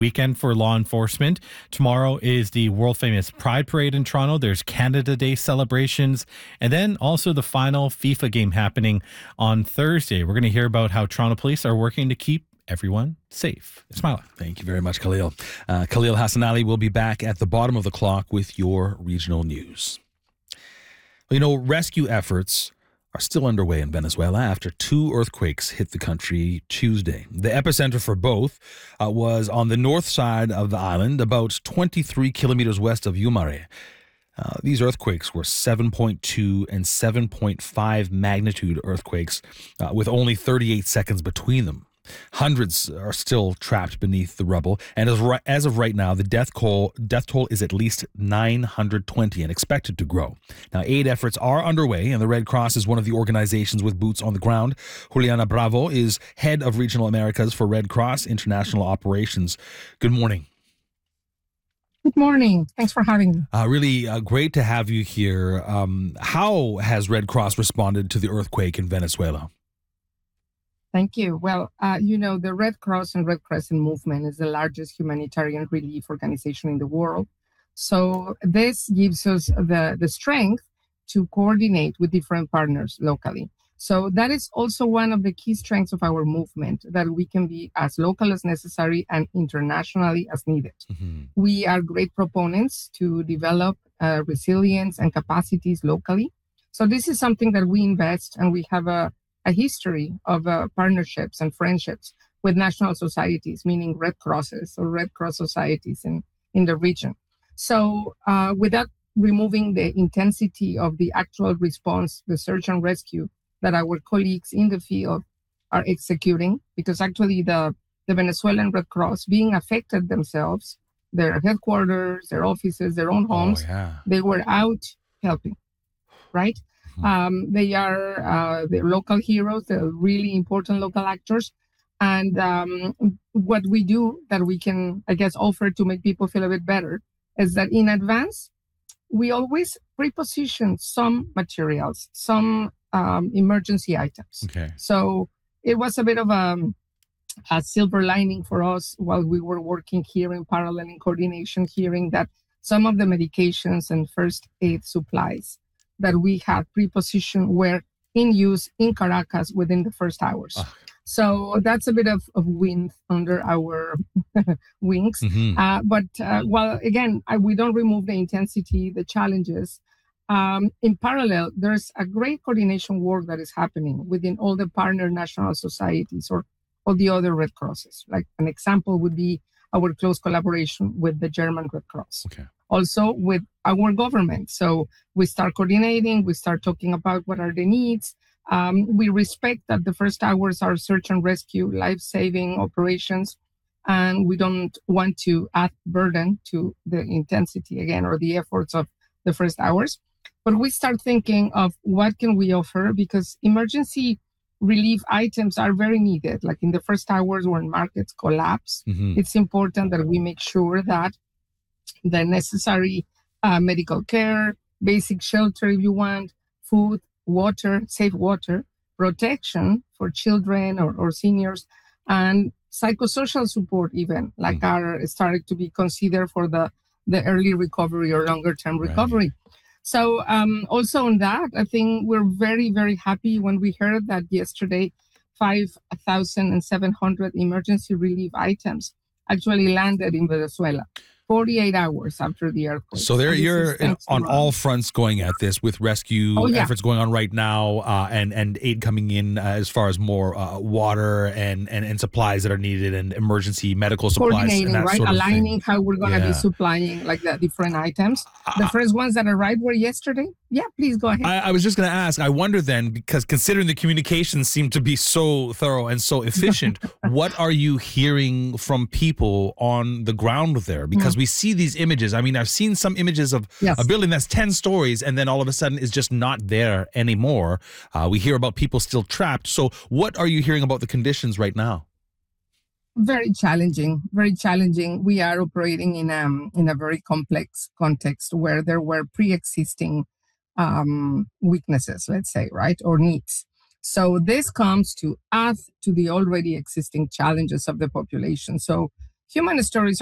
Weekend for law enforcement. Tomorrow is the world famous Pride Parade in Toronto. There's Canada Day celebrations, and then also the final FIFA game happening on Thursday. We're going to hear about how Toronto police are working to keep everyone safe. Ismaila. Thank you very much, Khalil. Khalil Hassan Ali will be back at the bottom of the clock with your regional news. Well, rescue efforts are still underway in Venezuela after 2 earthquakes hit the country Tuesday. The epicenter for both was on the north side of the island, about 23 kilometers west of Yumare. These earthquakes were 7.2 and 7.5 magnitude earthquakes with only 38 seconds between them. Hundreds are still trapped beneath the rubble, and as of right now, the death toll is at least 920 and expected to grow. Now, aid efforts are underway, and the Red Cross is one of the organizations with boots on the ground. Juliana Bravo is head of Regional Americas for Red Cross International Operations. Good morning. Good morning. Thanks for having me. Really great to have you here. How has Red Cross responded to the earthquake in Venezuela? Thank you. Well, the Red Cross and Red Crescent movement is the largest humanitarian relief organization in the world. So this gives us the strength to coordinate with different partners locally. So that is also one of the key strengths of our movement, that we can be as local as necessary and internationally as needed. Mm-hmm. We are great proponents to develop resilience and capacities locally. So this is something that we invest, and we have a history of partnerships and friendships with national societies, meaning Red Crosses or Red Cross societies in the region. So without removing the intensity of the actual response, the search and rescue that our colleagues in the field are executing, because actually the Venezuelan Red Cross, being affected themselves, their headquarters, their offices, their own homes, they were out helping, right? They are the local heroes, the really important local actors. And what we do that we can, offer to make people feel a bit better is that in advance, we always pre-position some materials, some emergency items. Okay. So it was a bit of a silver lining for us while we were working here in parallel in coordination, hearing that some of the medications and first aid supplies that we had pre-positioned were in use in Caracas within the first hours. So that's a bit of wind under our wings. Mm-hmm. But we don't remove the intensity, the challenges. In parallel, there's a great coordination work that is happening within all the partner national societies or all the other Red Crosses. Like an example would be our close collaboration with the German Red Cross. Okay. Also with our government. So we start coordinating, we start talking about what are the needs. We respect that the first hours are search and rescue, life-saving operations, and we don't want to add burden to the intensity again or the efforts of the first hours. But we start thinking of what can we offer, because emergency relief items are very needed. Like in the first hours when markets collapse, it's important that we make sure that the necessary medical care, basic shelter if you want, food, water, safe water, protection for children or seniors, and psychosocial support even, are starting to be considered for the early recovery or longer term recovery. Right. So also on that, I think we're very, very happy when we heard that yesterday 5,700 emergency relief items actually landed in Venezuela 48 hours after the earthquake. So you're on all fronts going at this, with rescue efforts going on right now, and aid coming in as far as more water and supplies that are needed, and emergency medical supplies. Coordinating, and that right? sort of Aligning thing. how we're going to be supplying the different items. The first ones that arrived were yesterday. Yeah, please go ahead. I was just going to ask, I wonder then, because considering the communications seem to be so thorough and so efficient, what are you hearing from people on the ground there? Because we see these images. I mean, I've seen some images of a building that's 10 stories and then all of a sudden is just not there anymore. We hear about people still trapped. So what are you hearing about the conditions right now? Very challenging, very challenging. We are operating in a very complex context where there were pre-existing weaknesses, let's say, right, or needs. So this comes to add to the already existing challenges of the population. So human stories